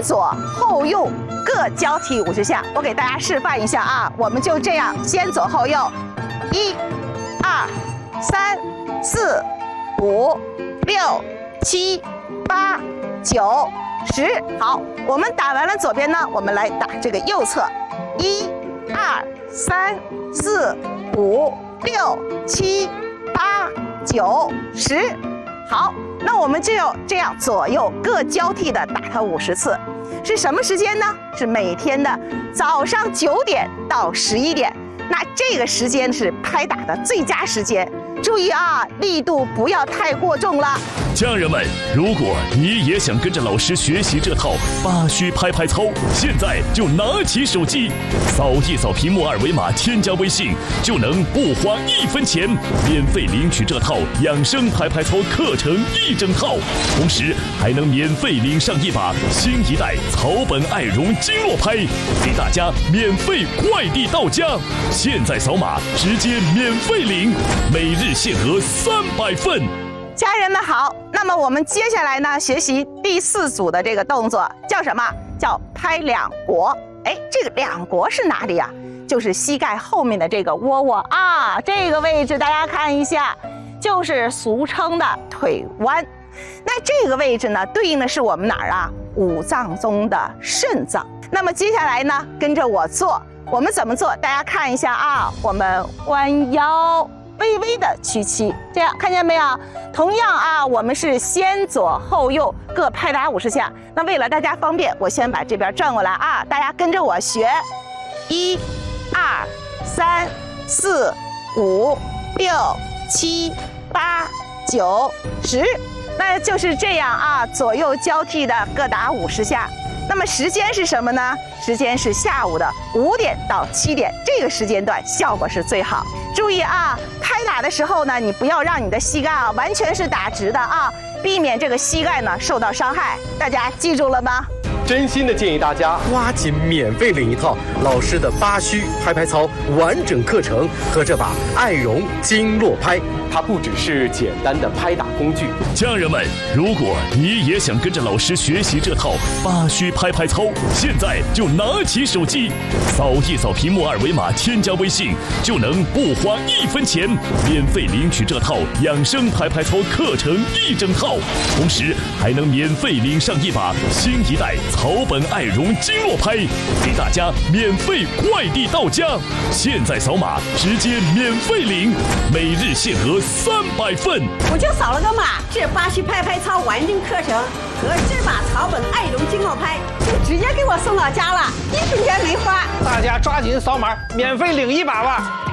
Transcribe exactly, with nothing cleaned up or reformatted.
先左后右各交替五十下。我给大家示范一下啊，我们就这样先左后右，一、二、三、四、五、六、七、八、九、十。好，我们打完了左边呢，我们来打这个右侧，一、二、三、四、五、六、七、八、九、十。好，那我们就要这样左右各交替的打它五十次。是什么时间呢？是每天的早上九点到十一点。那这个时间是拍打的最佳时间。注意啊，力度不要太过重了。 家人们，如果你也想跟着老师学习这套八虚拍拍操，现在就拿起手机，扫一扫屏幕二维码，添加微信，就能不花一分钱免费领取这套养生拍拍操课程一整套，同时还能免费领上一把新一代草本爱绒经络拍，给大家免费快递到家。现在扫码直接免费领，每日限额三百份。 家人们好，那么我们接下来呢，学习第四组的这个动作叫什么？叫拍两国。哎，这个两国是哪里呀？就是膝盖后面的这个窝窝啊，这个位置大家看一下，就是俗称的腿弯。那这个位置呢，对应的是我们哪儿啊？五脏中的肾脏。那么接下来呢，跟着我做，我们怎么做？大家看一下啊，我们弯腰。微微的屈膝，这样看见没有？同样啊，我们是先左后右各拍打五十下。那为了大家方便，我先把这边转过来啊，大家跟着我学，一、二、三、四、五、六、七、八、九、十，那就是这样啊，左右交替的各打五十下。那么时间是什么呢？时间是下午的五点到七点，这个时间段效果是最好。注意啊，拍打的时候呢，你不要让你的膝盖啊完全是打直的啊，避免这个膝盖呢受到伤害。大家记住了吗？ 真心的建议大家抓紧免费领一套老师的八虚拍拍操完整课程和这把爱绒经络拍，它不只是简单的拍打工具。 家人们，如果你也想跟着老师学习这套八虚拍拍操，现在就拿起手机，扫一扫屏幕二维码，添加微信，就能不花一分钱免费领取这套养生拍拍操课程一整套，同时还能免费领上一把新一代草本爱绒经络拍，给大家免费快递到家。现在扫码直接免费领，每日限额三百份。 我就扫了个码，这八虚拍拍操完整课程和这把草本爱绒经络拍就直接给我送到家了，一分钱没花。 大家抓紧扫码，免费领一把吧。